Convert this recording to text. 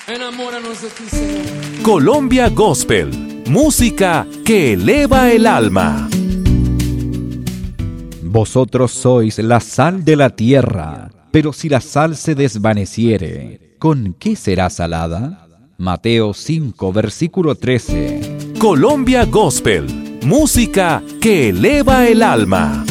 Enamóranos de ti, Señor. Colombia Gospel, música que eleva el alma. Vosotros sois la sal de la tierra, pero si la sal se desvaneciere, ¿con qué será salada? Mateo 5, versículo 13. Colombia Gospel, música que eleva el alma.